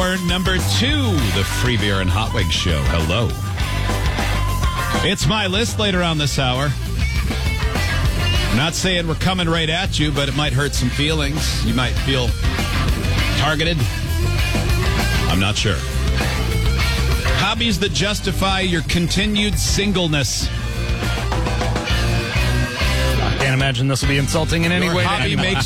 hour number 2, the Free Beer and Hot Wings Show. Hello. It's my list later on this hour. I'm not saying we're coming right at you, but it might hurt some feelings. You might feel targeted. I'm not sure. Hobbies that justify your continued singleness. I can't imagine this will be insulting in any way. Your hobby makes